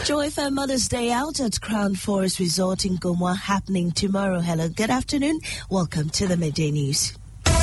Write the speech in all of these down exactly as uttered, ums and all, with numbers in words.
Joy F M Mother's Day Out at Crown Forest Resort in Gomwa happening tomorrow. Hello, good afternoon. Welcome to the Midday News.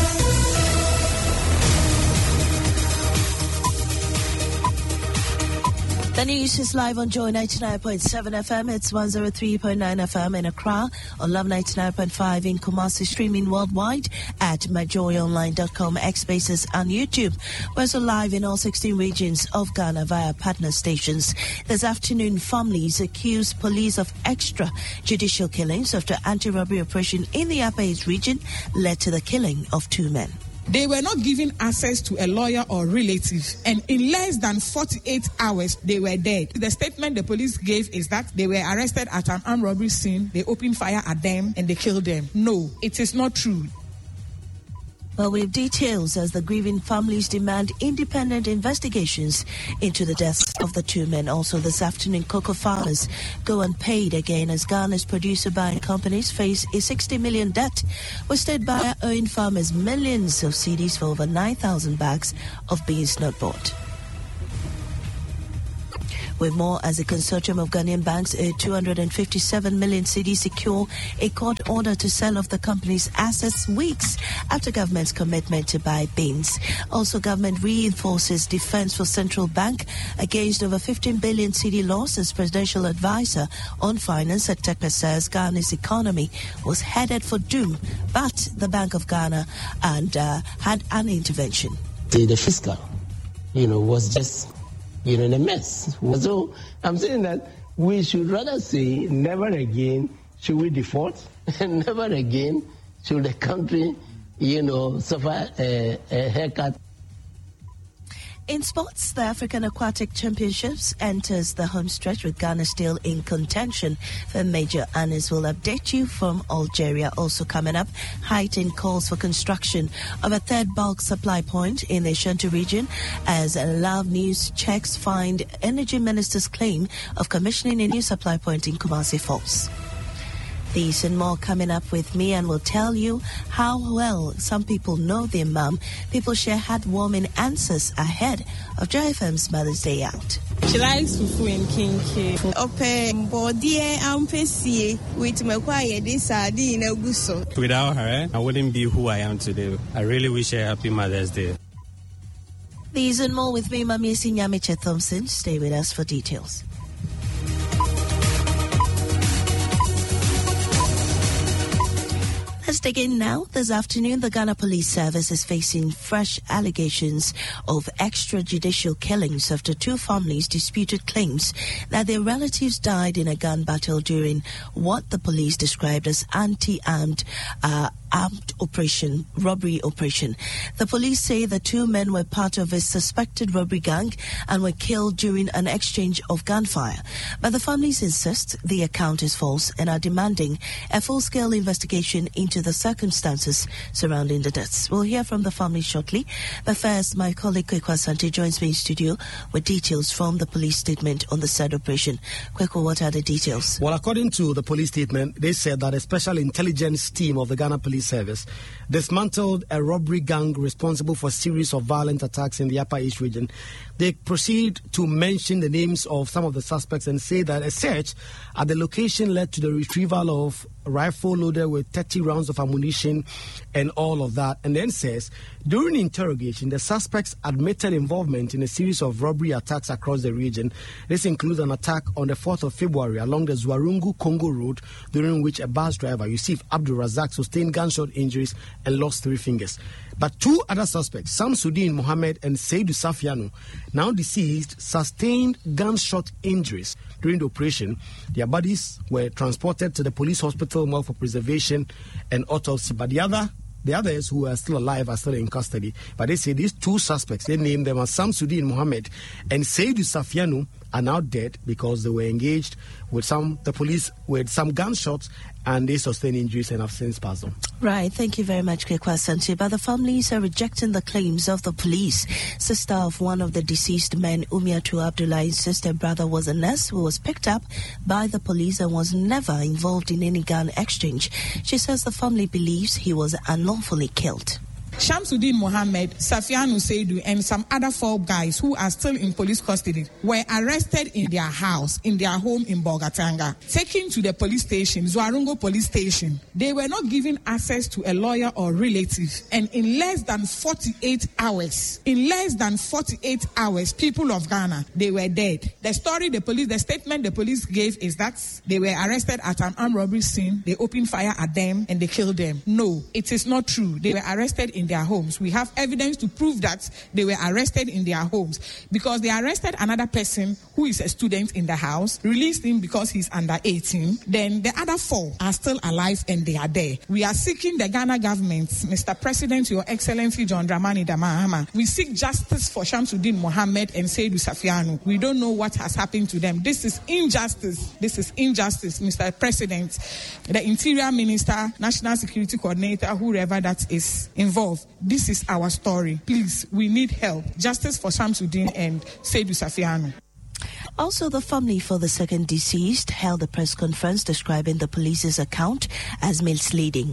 The news is live on Joy ninety-nine point seven F M. It's one oh three point nine F M in Accra, on Love ninety-nine point five in Kumasi, streaming worldwide at my joy online dot com, X Spaces and YouTube. We're also live in all sixteen regions of Ghana via partner stations. This afternoon, families accuse police of extrajudicial killings after anti-robbery operation in the Upper East region led to the killing of two men. They were not given access to a lawyer or relative, and in less than forty-eight hours, they were dead. The statement the police gave is that they were arrested at an armed robbery scene, they opened fire at them, and they killed them. No, it is not true. Well, we have details as the grieving families demand independent investigations into the deaths of the two men. Also this afternoon, cocoa farmers go unpaid again as Ghana's producer buying companies face a sixty million debt, with State Buyer owing farmers millions of cedis for over nine thousand bags of beans not bought. With more, as a consortium of Ghanaian banks, a two hundred fifty-seven million cedis secure a court order to sell off the company's assets weeks after government's commitment to buy beans. Also, government reinforces defense for central bank against over fifteen billion cedi loss as presidential advisor on finance at Tekpe says Ghana's economy was headed for doom, but the Bank of Ghana and uh, had an intervention. The, the fiscal, you know, was just... you know, in a mess. So I'm saying that we should rather say never again should we default, and never again should the country, you know, suffer a, a haircut. In sports, the African Aquatic Championships enters the home stretch with Ghana still in contention for major honors. We'll update you from Algeria. Also coming up, heightened calls for construction of a third bulk supply point in the Ashanti region as Love News checks find Energy Minister's claim of commissioning a new supply point in Kumasi false. These and more coming up with me, and we'll tell you how well some people know their mum. People share heartwarming answers ahead of Joy F M's Mother's Day Out. She likes fufu and kinky. Ope body ampesi with my quiet this sardine guso. Without her, I wouldn't be who I am today. I really wish her happy Mother's Day. These and more with me, Mami Sinyamiche Thompson. Stay with us for details. Let's dig in now. This afternoon, the Ghana Police Service is facing fresh allegations of extrajudicial killings after two families disputed claims that their relatives died in a gun battle during what the police described as anti-armed uh, armed operation, robbery operation. The police say the two men were part of a suspected robbery gang and were killed during an exchange of gunfire. But the families insist the account is false and are demanding a full-scale investigation into the circumstances surrounding the deaths. We'll hear from the family shortly. But first, my colleague Kwekwa Asante joins me in studio with details from the police statement on the said operation. Kwekwa, what are the details? Well, according to the police statement, they said that a special intelligence team of the Ghana Police Service dismantled a robbery gang responsible for a series of violent attacks in the Upper East region. They proceed to mention the names of some of the suspects and say that a search at the location led to the retrieval of a rifle loaded with thirty rounds of ammunition and all of that. And then says, during interrogation, the suspects admitted involvement in a series of robbery attacks across the region. This includes an attack on the fourth of February along the Zwarungu-Congo Road, during which a bus driver, Yusuf Abdul Razak, sustained gunshot injuries and lost three fingers. But two other suspects, Samsudin Mohammed and Seydou Safiano, now deceased, sustained gunshot injuries during the operation. Their bodies were transported to the police hospital morgue for preservation and autopsy. But the other The others who are still alive are still in custody. But they say these two suspects, they named them as Samsudin Mohammed and Seydou Safiano, are now dead because they were engaged with some, the police, with some gunshots, and they sustained injuries and have since passed on. Right, thank you very much, Kwekwa Asante. But the families are rejecting the claims of the police. Sister of one of the deceased men, Umiatu Abdullah's sister brother, was a nurse who was picked up by the police and was never involved in any gun exchange. She says the family believes he was unlawfully killed. Shamsuddin Mohammed, Safianu Seidu, and some other four guys who are still in police custody were arrested in their house, in their home in Bolgatanga, taken to the police station, Zwarungo police station. They were not given access to a lawyer or relative, and in less than forty-eight hours, in less than forty-eight hours, people of Ghana, they were dead. The story the police, the statement the police gave is that they were arrested at an armed robbery scene, they opened fire at them, and they killed them. No, it is not true. They were arrested in their homes. We have evidence to prove that they were arrested in their homes because they arrested another person who is a student in the house, released him because he's under eighteen. Then the other four are still alive and they are there. We are seeking the Ghana government, Mister President, Your Excellency John Dramani Mahama. We seek justice for Shamsuddin Mohammed and Seidu Safianu. We don't know what has happened to them. This is injustice. This is injustice, Mister President. The Interior Minister, National Security Coordinator, whoever that is involved. This is our story. Please, we need help. Justice for Shamsuddin and Seidu Safianu. Also, the family for the second deceased held a press conference describing the police's account as misleading.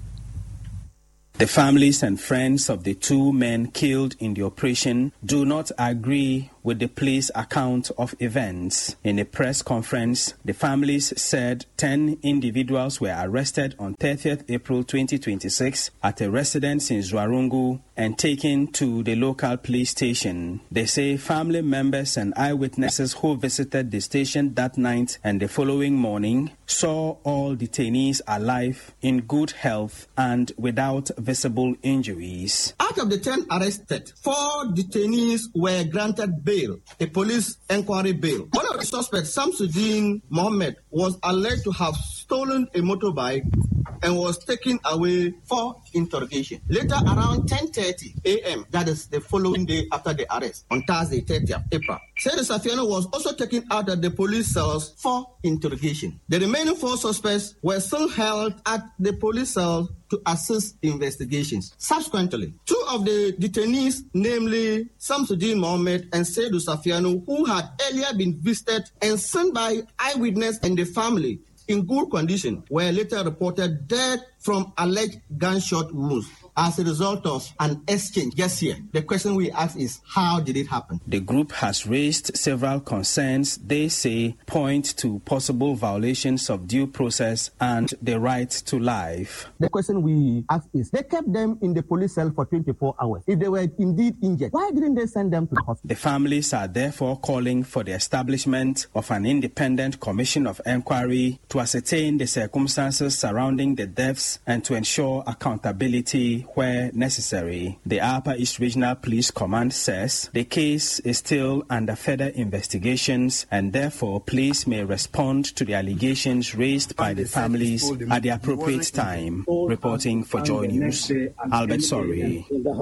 The families and friends of the two men killed in the operation do not agree with the police account of events. In a press conference, the families said ten individuals were arrested on thirtieth April twenty twenty-six at a residence in Zwarungu and taken to the local police station. They say family members and eyewitnesses who visited the station that night and the following morning saw all detainees alive, in good health, and without visible injuries. Out of the ten arrested, four detainees were granted bail, a police inquiry bail. One of the suspects, Shamsuddin Mohammed, was alleged to have stolen a motorbike and was taken away for interrogation. Later, around ten thirty a.m., that is the following day after the arrest, on Thursday, thirtieth April, Seidu Safianu was also taken out of the police cells for interrogation. The remaining four suspects were still held at the police cell to assist investigations. Subsequently, two of the detainees, namely Shamsuddin Mohammed and Seidu Safianu, who had earlier been visited and seen by eyewitness and the family in good condition, were later reported dead from alleged gunshot wounds as a result of an exchange just here. The question we ask is, how did it happen? The group has raised several concerns they say point to possible violations of due process and the right to life. The question we ask is, they kept them in the police cell for twenty-four hours. If they were indeed injured, why didn't they send them to the hospital? The families are therefore calling for the establishment of an independent commission of inquiry to ascertain the circumstances surrounding the deaths and to ensure accountability where necessary. The Upper East Regional Police Command says the case is still under further investigations and therefore police may respond to the allegations raised by the families at the appropriate time. Reporting for Joy News, Albert Sorry,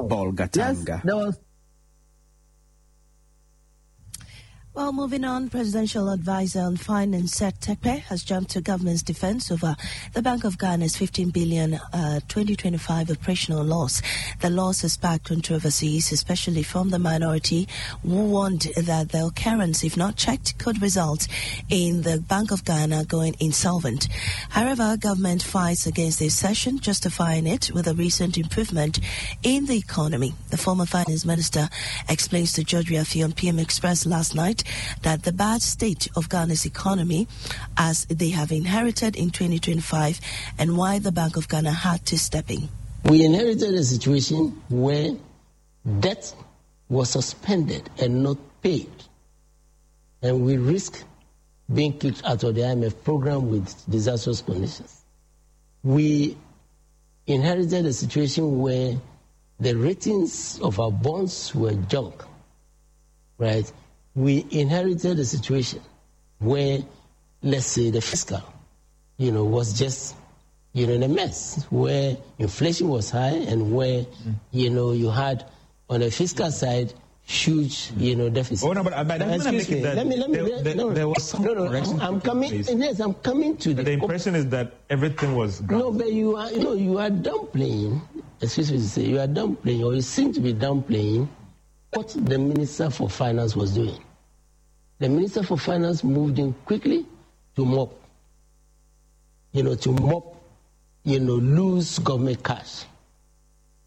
Bolgatanga. Well, moving on, Presidential Advisor on Finance, Seth Tepe, has jumped to government's defense over the Bank of Ghana's fifteen billion uh, twenty twenty-five operational loss. The loss has sparked controversies, especially from the minority, who warned that the occurrence, if not checked, could result in the Bank of Ghana going insolvent. However, government fights against the assertion, justifying it with a recent improvement in the economy. The former finance minister explains to George Riafi on P M Express last night that the bad state of Ghana's economy as they have inherited in twenty twenty-five and why the Bank of Ghana had to step in. We inherited a situation where debt was suspended and not paid. And we risk being kicked out of the I M F program with disastrous conditions. We inherited a situation where the ratings of our bonds were junk, right? We inherited a situation where, let's say, the fiscal, you know, was just, you know, in a mess, where inflation was high and where, mm. you know, you had, on the fiscal side, huge, you know, deficit. Oh, no, but, but I'm going to make it that let me, let me, there, there, no, there was some no, no, correction. I'm coming, yes, I'm coming to the... The impression is that everything was gone. No, but you are, you know, you are downplaying, excuse me to say, you are downplaying, or you seem to be downplaying what the Minister for Finance was doing. The Minister for Finance moved in quickly to mop, you know, to mop, you know, loose government cash,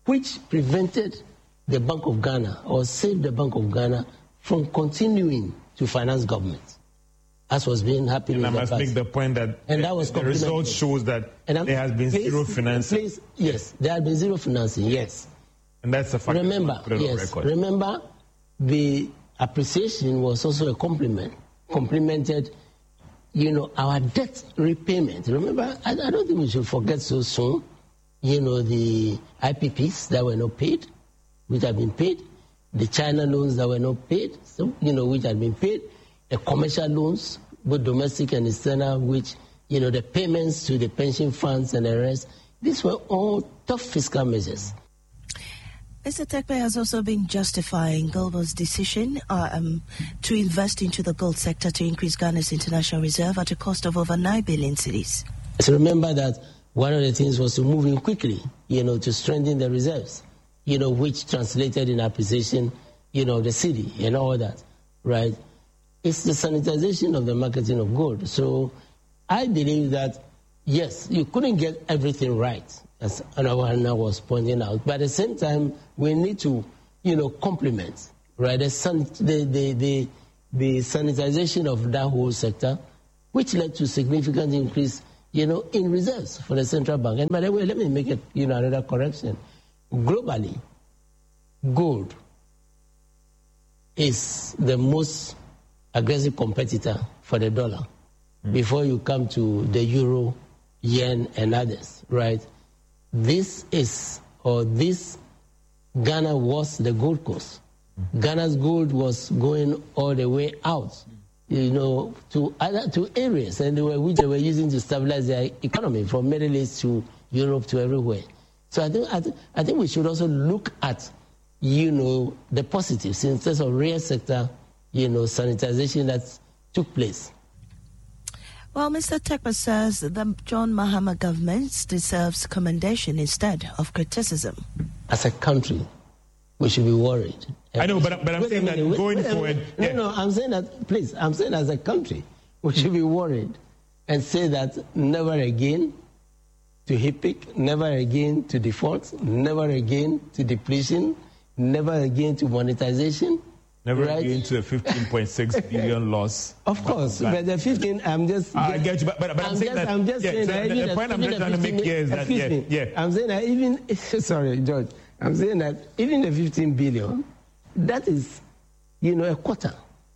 which prevented the Bank of Ghana or saved the Bank of Ghana from continuing to finance government, as was being happening. And in I must the past. make the point that and that was the result shows that there has been please, zero financing. Please, yes, there has been zero financing, yes. And that's a fact. Remember, yes, remember, the appreciation was also a compliment, complemented, you know, our debt repayment. Remember, I, I don't think we should forget so soon, you know, the I P Ps that were not paid, which have been paid, the China loans that were not paid, so, you know, which had been paid, the commercial loans, both domestic and external, which, you know, the payments to the pension funds and the rest. These were all tough fiscal measures. Mister Tekpe has also been justifying Goldman's decision uh, um, to invest into the gold sector to increase Ghana's international reserve at a cost of over nine billion cedis. So remember that one of the things was to move in quickly, you know, to strengthen the reserves, you know, which translated in appreciation, you know, of the city and all that, right? It's the sanitization of the marketing of gold. So I believe that, yes, you couldn't get everything right, as Anawana was pointing out. But at the same time, we need to, you know, complement, right, the, san- the, the, the, the sanitization of that whole sector, which led to significant increase, you know, in reserves for the central bank. And by the way, let me make it, you know, another correction. Globally, gold is the most aggressive competitor for the dollar mm. before you come to the euro, yen, and others, right? This is, or this, Ghana was the Gold Coast. Mm. Ghana's gold was going all the way out, you know, to other to areas, and they were, which they were using to stabilize their economy, from Middle East to Europe to everywhere. So I think I, th- I think we should also look at, you know, the positives in terms of real sector, you know, sanitization that took place. Well, Mister Tekpe says the John Mahama government deserves commendation instead of criticism. As a country, we should be worried. I know, but, but I'm wait saying that minute, going wait, wait forward... No, yeah. no, I'm saying that, please, I'm saying as a country, we should be worried and say that never again to HIPIC, never again to default, never again to depletion, never again to monetization. Never right? again to a fifteen point six billion loss. Of course, but the fifteen, I'm just... I get you, but, but, but I'm, I'm saying just, that... I'm just yeah, saying so that... The, the point I'm just trying to make here is that... Yeah, me, yeah. I'm saying that even... Sorry, George. I'm saying that even the fifteen billion, that is, you know, a quarter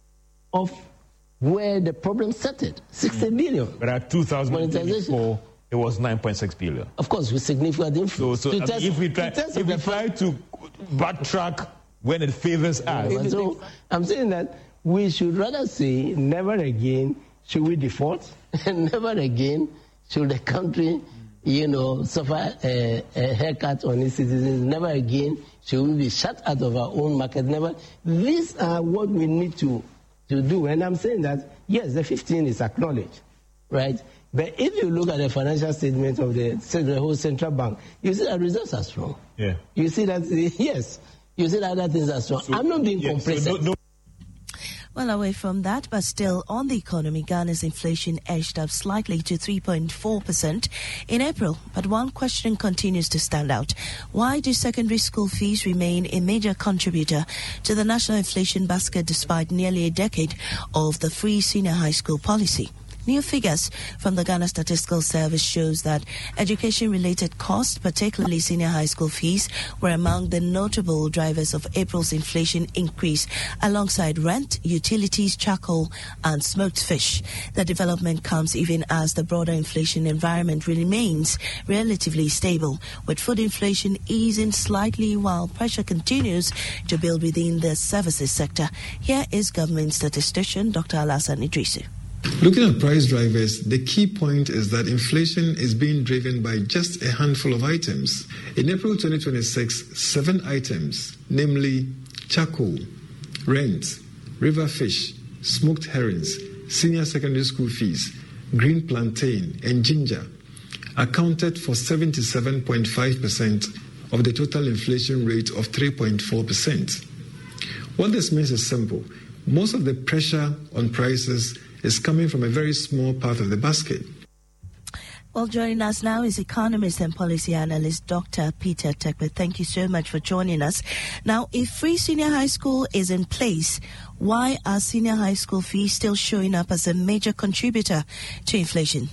of where the problem started, sixty mm. billion. But at two thousand twenty-four, it was nine point six billion. Of course, with significant influence. So, so I mean, test, if we try, if we try to backtrack when it favors us. So I'm saying that we should rather say never again should we default, and never again should the country, you know, suffer a, a haircut on its citizens. Never again should we be shut out of our own market. Never. These are what we need to, to do. And I'm saying that, yes, the fifteen is acknowledged, right? But if you look at the financial statement of the, the whole central bank, you see that results are strong. Yeah. You see that, yes, you see that other things are strong. So, I'm not being yeah, complacent. So no, no. Well, away from that, but still on the economy, Ghana's inflation edged up slightly to three point four percent in April. But one question continues to stand out. Why do secondary school fees remain a major contributor to the national inflation basket despite nearly a decade of the free senior high school policy? New figures from the Ghana Statistical Service shows that education-related costs, particularly senior high school fees, were among the notable drivers of April's inflation increase, alongside rent, utilities, charcoal, and smoked fish. The development comes even as the broader inflation environment remains relatively stable, with food inflation easing slightly while pressure continues to build within the services sector. Here is government statistician Doctor Alassane Idrisu. Looking at price drivers, the key point is that inflation is being driven by just a handful of items. In April twenty twenty-six, seven items, namely charcoal, rent, river fish, smoked herrings, senior secondary school fees, green plantain, and ginger, accounted for seventy-seven point five percent of the total inflation rate of three point four percent. What this means is simple. Most of the pressure on prices is coming from a very small part of the basket. Well, joining us now is economist and policy analyst Doctor Peter Tekpe. Thank you so much for joining us. Now, if free senior high school is in place, why are senior high school fees still showing up as a major contributor to inflation?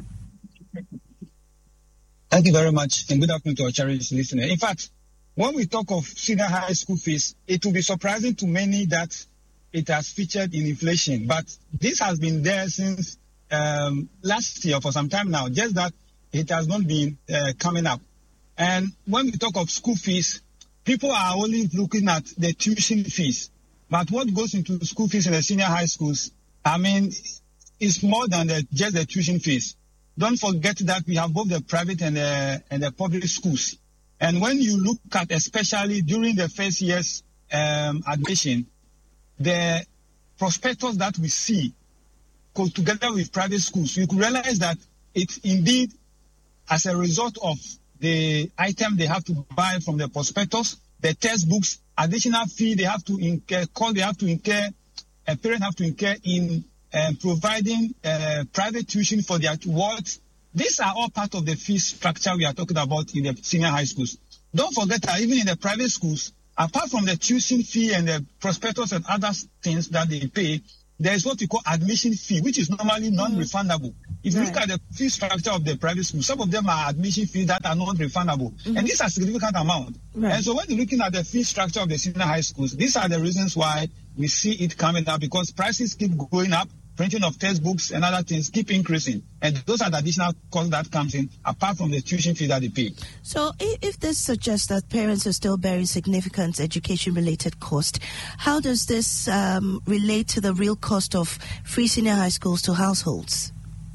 Thank you very much, and good afternoon to our cherished listener. In fact, when we talk of senior high school fees, it will be surprising to many that it has featured in inflation. But this has been there since um, last year for some time now, just that it has not been uh, coming up. And when we talk of school fees, people are only looking at the tuition fees. But what goes into school fees in the senior high schools, I mean, is more than the, just the tuition fees. Don't forget that we have both the private and the, and the public schools. And when you look at, especially during the first year's um, admission, the prospectus that we see go together with private schools, you could realize that it's indeed as a result of the item they have to buy from the prospectus, the textbooks, additional fee they have to incur, cost they have to incur, a parent have to incur in um, providing uh, private tuition for their wards. These are all part of the fee structure we are talking about in the senior high schools. Don't forget that even in the private schools, apart from the tuition fee and the prospectus and other things that they pay, there is what we call admission fee, which is normally non-refundable. If you right. look at the fee structure of the private schools, some of them are admission fees that are non-refundable. Mm-hmm. And these are significant amount. Right. And so when you're looking at the fee structure of the senior high schools, these are the reasons why we see it coming up, because prices keep going up, printing of textbooks and other things keep increasing. And those are the additional costs that comes in, apart from the tuition fee that they pay. So if this suggests that parents are still bearing significant education-related cost, how does this um, relate to the real cost of free senior high schools to households?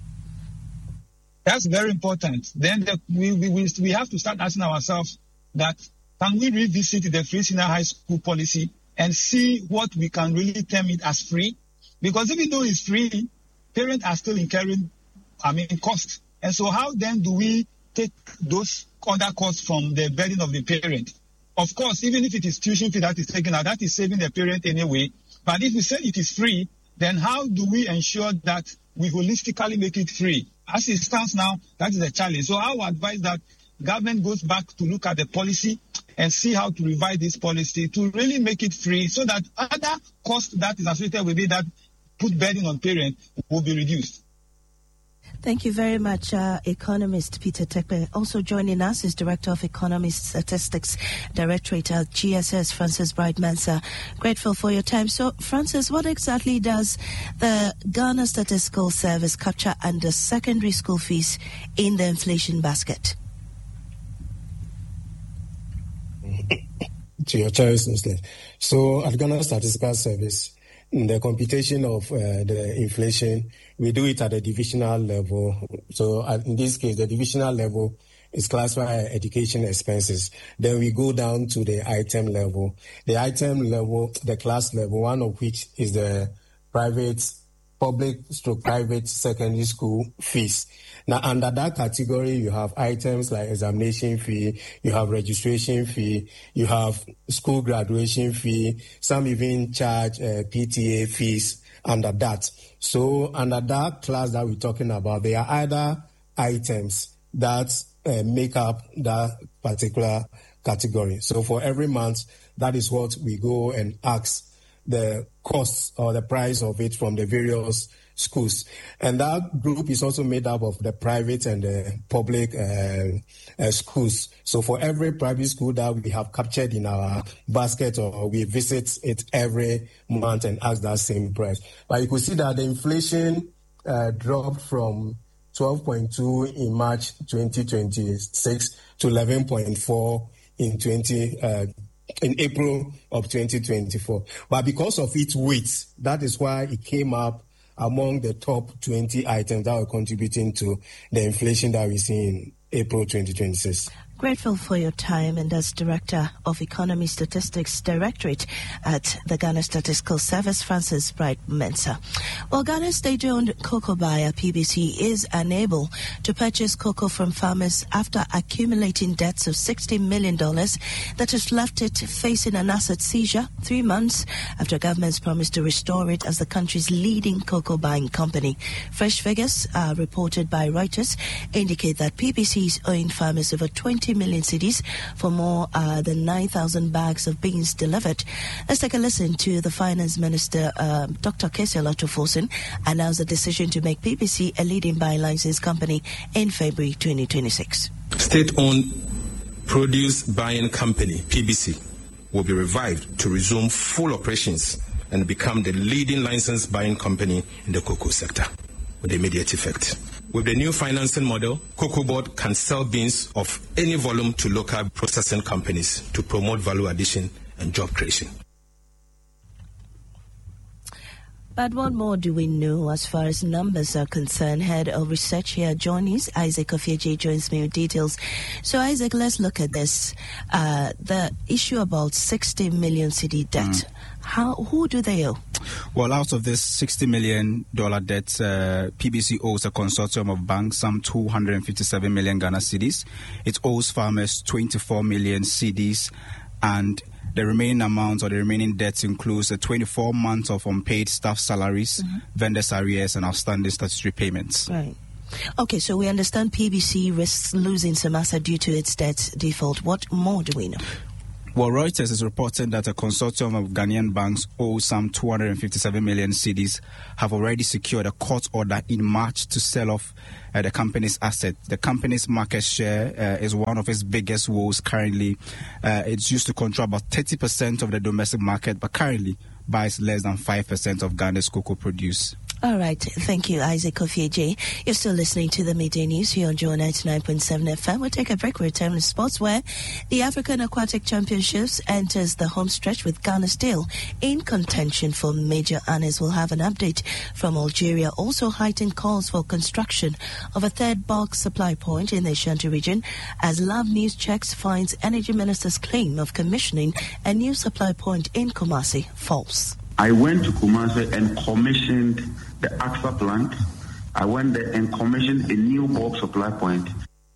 That's very important. Then the, we, we, we have to start asking ourselves that, can we revisit the free senior high school policy and see what we can really term it as free? Because even though it's free, parents are still incurring, I mean, costs. And so how then do we take those other costs from the burden of the parent? Of course, even if it is tuition fee that is taken out, that is saving the parent anyway. But if we say it is free, then how do we ensure that we holistically make it free? As it stands now, that is a challenge. So I would advise that government goes back to look at the policy and see how to revise this policy to really make it free, so that other costs that is associated with it that put burden on parents will be reduced. Thank you very much, uh, economist Peter Tekpe. Also joining us is Director of Economist Statistics Directorate at G S S, Francis Bright-Mensah. Grateful for your time. So, Francis, what exactly does the Ghana Statistical Service capture under secondary school fees in the inflation basket? To your choice, so at Ghana Statistical Service, in the computation of uh, the inflation, we do it at the divisional level. So uh, in this case, the divisional level is classified as education expenses. Then we go down to the item level. The item level, the class level, one of which is the private, public stroke private secondary school fees. Now, under that category, you have items like examination fee, you have registration fee, you have school graduation fee, some even charge uh, P T A fees under that. So under that class that we're talking about, there are other items that uh, make up that particular category. So for every month, that is what we go and ask the costs or the price of it from the various schools. And that group is also made up of the private and the public uh, uh, schools. So for every private school that we have captured in our basket, or we visit it every month and ask that same price. But you could see that the inflation uh, dropped from twelve point two in March twenty twenty-six to eleven point four in twenty uh, in April of twenty twenty-four. But because of its weight, that is why it came up among the top twenty items that were contributing to the inflation that we see in April twenty twenty-six. Grateful for your time, and as Director of Economy Statistics Directorate at the Ghana Statistical Service, Francis Bright Mensah. Well, Ghana's state-owned cocoa buyer, P B C, is unable to purchase cocoa from farmers after accumulating debts of sixty million dollars that has left it facing an asset seizure three months after government's promise to restore it as the country's leading cocoa buying company. Fresh figures uh, reported by Reuters indicate that P B C is owing farmers over twenty million cedis for more uh, than nine thousand bags of beans delivered. Let's take a listen to the Finance Minister, uh, Doctor Kessie Alatu-Forson, announce the decision to make P B C a leading buying license company in February twenty twenty-six. State-owned produce buying company, P B C, will be revived to resume full operations and become the leading license buying company in the cocoa sector with immediate effect. With the new financing model, Cocoa Board can sell beans of any volume to local processing companies to promote value addition and job creation. But what more do we know as far as numbers are concerned? Head of Research here joining us, Isaac Kofi-Adjei, joins me with details. So, Isaac, let's look at this. Uh, the issue about sixty million cedi debt. Mm. How, who do they owe? Well, out of this sixty million dollars debt, uh, P B C owes a consortium of banks some two hundred fifty-seven million Ghana cedis. It owes farmers twenty-four million cedis, and the remaining amount or the remaining debts includes the twenty-four months of unpaid staff salaries, mm-hmm. vendors' arrears, and outstanding statutory payments. Right. Okay, so we understand P B C risks losing some asset due to its debt default. What more do we know? Well, Reuters is reporting that a consortium of Ghanaian banks owe some two hundred fifty-seven million cedis have already secured a court order in March to sell off uh, the company's asset. The company's market share uh, is one of its biggest woes currently. Uh, it's used to control about thirty percent of the domestic market, but currently buys less than five percent of Ghana's cocoa produce. All right. Thank you, Isaac Kofi-Adjei. You're still listening to the Midday News here on Joy ninety-nine point seven F M. We'll take a break. We'll return to sports, where the African Aquatic Championships enters the home stretch with Ghana still in contention for major honours. We'll have an update from Algeria. Also, heightened calls for construction of a third bulk supply point in the Ashanti region as Love News Checks finds Energy Minister's claim of commissioning a new supply point in Kumasi false. I went to Kumasi and commissioned the A X A plant. I went there and commissioned a new bulk supply point.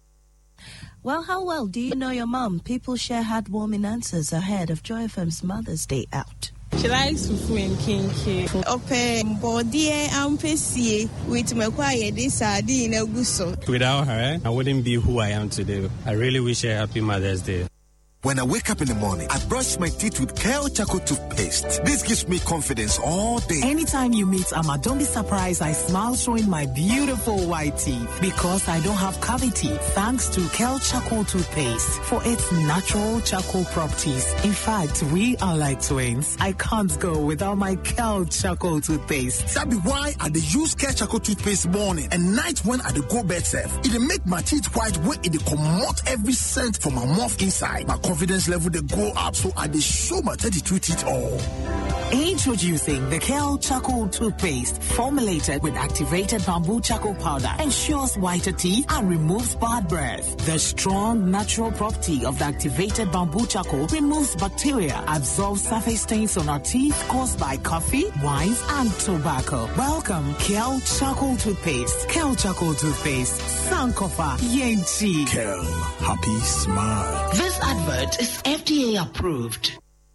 Well, how well do you know your mom? People share heartwarming answers ahead of Joy F M's Mother's Day out. She likes fufu and kinky. Ope bodie ampesie with my quiet this sardine guso. Without her, I wouldn't be who I am today. I really wish her happy Mother's Day. When I wake up in the morning, I brush my teeth with Kale Charcoal toothpaste. This gives me confidence all day. Anytime you meet Amma, don't be surprised I smile showing my beautiful white teeth because I don't have cavity thanks to Kale Charcoal toothpaste for its natural charcoal properties. In fact, we are like twins. I can't go without my Kale Charcoal toothpaste. That be why I use Kale Charcoal toothpaste morning and night when I go bed safe. It make my teeth white when it come out every scent from my mouth inside. My confidence level they go up, so I they show my thirty-two teeth all. Introducing the Kale Charcoal toothpaste, formulated with activated bamboo charcoal powder, ensures whiter teeth and removes bad breath. The strong natural property of the activated bamboo charcoal removes bacteria, absorbs surface stains on our teeth caused by coffee, wines, and tobacco. Welcome, Kale Charcoal toothpaste. Kale Charcoal toothpaste, Sankofa Yenchi. Kale, happy smile. This advert is F D A approved.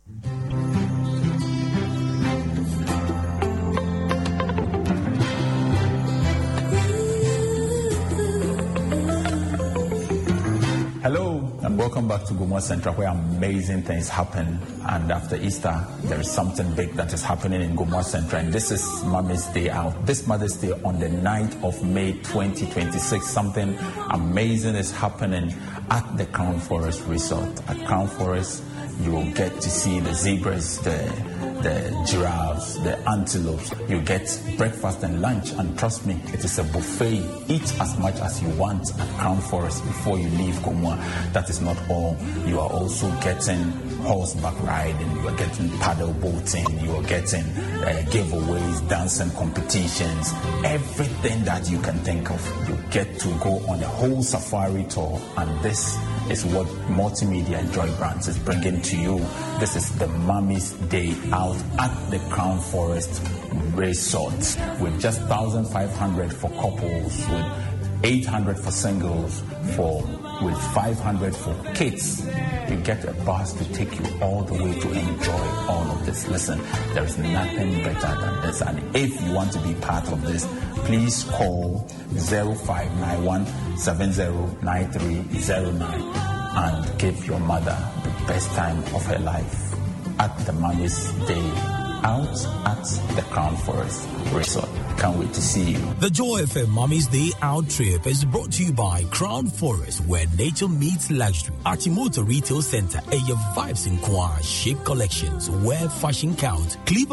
Hello and welcome back to Gomoa Central, where amazing things happen. And after Easter, there is something big that is happening in Gomoa Central, and this is Mother's Day out. This Mother's Day on the ninth of May twenty twenty-six, something amazing is happening at the Crown Forest Resort. At Crown Forest, you will get to see the zebras, the the giraffes, the antelopes. You get breakfast and lunch, and trust me, it is a buffet. Eat as much as you want at Crown Forest before you leave Gomoa. That is not all. You are also getting horseback riding, you are getting paddle boating, you are getting uh, giveaways, dancing competitions, everything that you can think of. You get to go on a whole safari tour, and this is what Multimedia Joy Brands is bringing to you. This is the Mummy's Day Out at the Crown Forest Resort, with just one thousand five hundred for couples, with eight hundred for singles, for with five hundred for kids. You get a bus to take you all the way to enjoy all of this. Listen, there is nothing better than this. And if you want to be part of this, please call zero five nine one seven zero nine three zero nine and give your mother the best time of her life at the Mummy's Day Out at the Crown Forest Resort. Can't wait to see you. The Joy F M Mummy's Day Out trip is brought to you by Crown Forest, where nature meets luxury. Achimoto Retail Center, Air Vibes in Kwa, Shape Collections, where fashion counts. Clip